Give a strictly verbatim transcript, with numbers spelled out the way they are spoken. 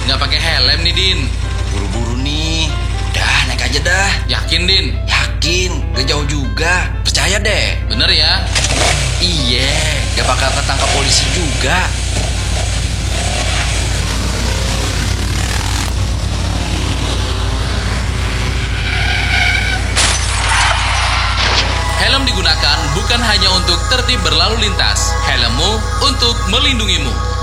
nggak pakai helm nih, Din. Buru-buru nih. Udah, naik aja dah. Yakin, Din? Yakin, gak jauh juga. Percaya deh. Bener ya? Iya, gak bakal ketangkap polisi juga. Helm digunakan bukan hanya untuk tertib berlalu lintas. Helmmu untuk melindungimu.